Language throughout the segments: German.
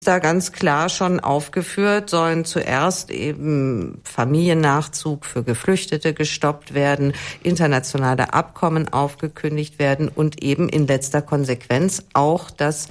Da ganz klar schon aufgeführt, sollen zuerst eben Familiennachzug für Geflüchtete gestoppt werden, internationale Abkommen aufgekündigt werden und eben in letzter Konsequenz auch das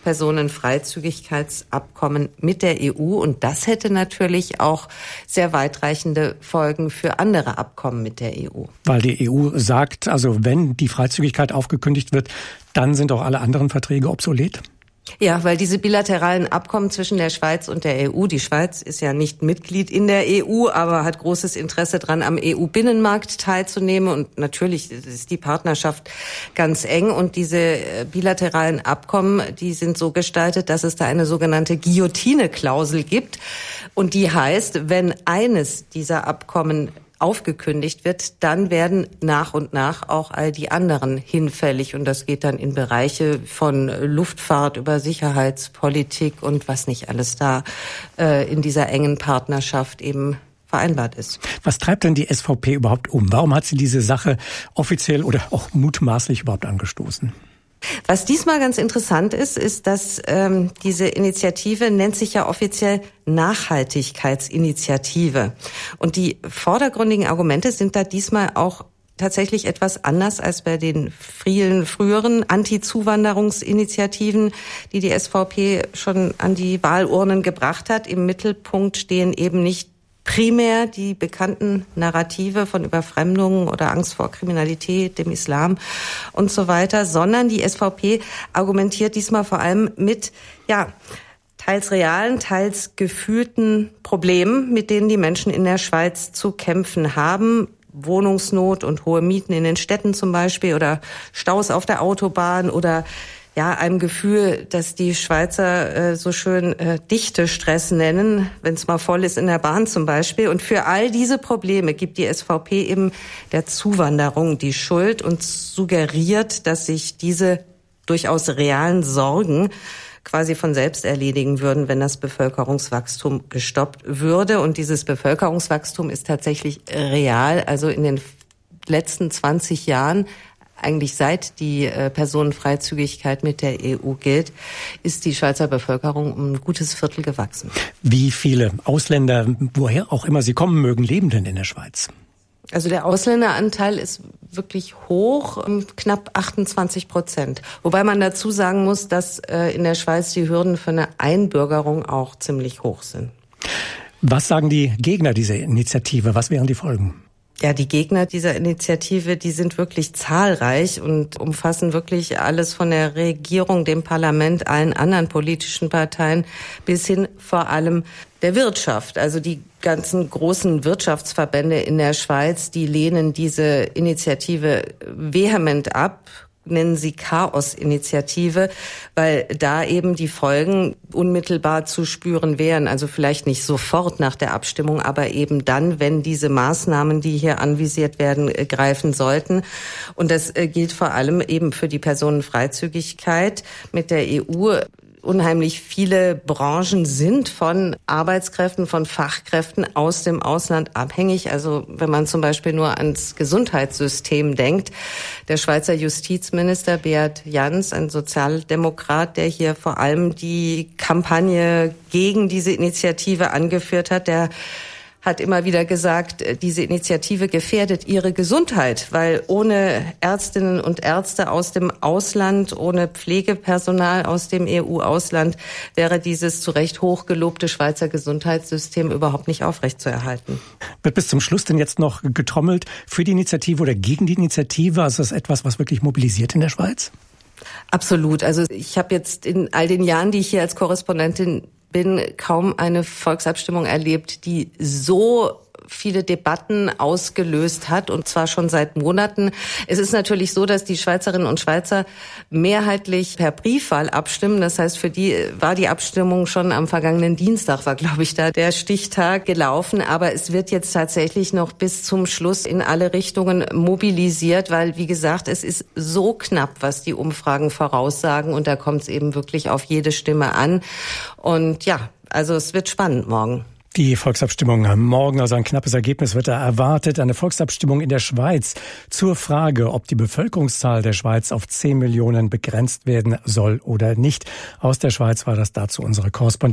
Personenfreizügigkeitsabkommen mit der EU. Und das hätte natürlich auch sehr weitreichende Folgen für andere Abkommen mit der EU. Weil die EU sagt, also wenn die Freizügigkeit aufgekündigt wird, dann sind auch alle anderen Verträge obsolet? Ja, weil diese bilateralen Abkommen zwischen der Schweiz und der EU, die Schweiz ist ja nicht Mitglied in der EU, aber hat großes Interesse daran, am EU-Binnenmarkt teilzunehmen. Und natürlich ist die Partnerschaft ganz eng. Und diese bilateralen Abkommen, die sind so gestaltet, dass es da eine sogenannte Guillotine-Klausel gibt. Und die heißt, wenn eines dieser Abkommen aufgekündigt wird, dann werden nach und nach auch all die anderen hinfällig. Und das geht dann in Bereiche von Luftfahrt über Sicherheitspolitik und was nicht alles da in dieser engen Partnerschaft eben vereinbart ist. Was treibt denn die SVP überhaupt um? Warum hat sie diese Sache offiziell oder auch mutmaßlich überhaupt angestoßen? Was diesmal ganz interessant ist, dass diese Initiative nennt sich ja offiziell Nachhaltigkeitsinitiative. Und die vordergründigen Argumente sind da diesmal auch tatsächlich etwas anders als bei den vielen früheren Anti-Zuwanderungsinitiativen, die die SVP schon an die Wahlurnen gebracht hat. Im Mittelpunkt stehen eben nicht primär die bekannten Narrative von Überfremdung oder Angst vor Kriminalität, dem Islam und so weiter, sondern die SVP argumentiert diesmal vor allem mit, teils realen, teils gefühlten Problemen, mit denen die Menschen in der Schweiz zu kämpfen haben. Wohnungsnot und hohe Mieten in den Städten zum Beispiel oder Staus auf der Autobahn oder einem Gefühl, dass die Schweizer so schön Dichtestress nennen, wenn es mal voll ist in der Bahn zum Beispiel. Und für all diese Probleme gibt die SVP eben der Zuwanderung die Schuld und suggeriert, dass sich diese durchaus realen Sorgen quasi von selbst erledigen würden, wenn das Bevölkerungswachstum gestoppt würde. Und dieses Bevölkerungswachstum ist tatsächlich real. Also in den letzten 20 Jahren, eigentlich seit die Personenfreizügigkeit mit der EU gilt, ist die Schweizer Bevölkerung um ein gutes Viertel gewachsen. Wie viele Ausländer, woher auch immer sie kommen mögen, leben denn in der Schweiz? Also der Ausländeranteil ist wirklich hoch, knapp 28%. Wobei man dazu sagen muss, dass in der Schweiz die Hürden für eine Einbürgerung auch ziemlich hoch sind. Was sagen die Gegner dieser Initiative? Was wären die Folgen? Ja, die Gegner dieser Initiative, die sind wirklich zahlreich und umfassen wirklich alles von der Regierung, dem Parlament, allen anderen politischen Parteien bis hin vor allem der Wirtschaft. Also die ganzen großen Wirtschaftsverbände in der Schweiz, die lehnen diese Initiative vehement ab, nennen sie Chaos-Initiative, weil da eben die Folgen unmittelbar zu spüren wären. Also vielleicht nicht sofort nach der Abstimmung, aber eben dann, wenn diese Maßnahmen, die hier anvisiert werden, greifen sollten. Und das gilt vor allem eben für die Personenfreizügigkeit mit der EU. Unheimlich viele Branchen sind von Arbeitskräften, von Fachkräften aus dem Ausland abhängig. Also wenn man zum Beispiel nur ans Gesundheitssystem denkt. Der Schweizer Justizminister Beat Jans, ein Sozialdemokrat, der hier vor allem die Kampagne gegen diese Initiative angeführt hat, der hat immer wieder gesagt, diese Initiative gefährdet ihre Gesundheit, weil ohne Ärztinnen und Ärzte aus dem Ausland, ohne Pflegepersonal aus dem EU-Ausland wäre dieses zu Recht hochgelobte Schweizer Gesundheitssystem überhaupt nicht aufrechtzuerhalten. Wird bis zum Schluss denn jetzt noch getrommelt für die Initiative oder gegen die Initiative? Also ist das etwas, was wirklich mobilisiert in der Schweiz? Absolut. Also ich habe jetzt in all den Jahren, die ich hier als Korrespondentin bin, kaum eine Volksabstimmung erlebt, die so viele Debatten ausgelöst hat, und zwar schon seit Monaten. Es ist natürlich so, dass die Schweizerinnen und Schweizer mehrheitlich per Briefwahl abstimmen. Das heißt, für die war die Abstimmung schon am vergangenen Dienstag, war, glaube ich, da der Stichtag gelaufen. Aber es wird jetzt tatsächlich noch bis zum Schluss in alle Richtungen mobilisiert, weil, wie gesagt, es ist so knapp, was die Umfragen voraussagen. Und da kommt es eben wirklich auf jede Stimme an. Und ja, also es wird spannend morgen. Die Volksabstimmung morgen, also ein knappes Ergebnis wird da erwartet. Eine Volksabstimmung in der Schweiz zur Frage, ob die Bevölkerungszahl der Schweiz auf 10 Millionen begrenzt werden soll oder nicht. Aus der Schweiz war das dazu unsere Korrespondentin.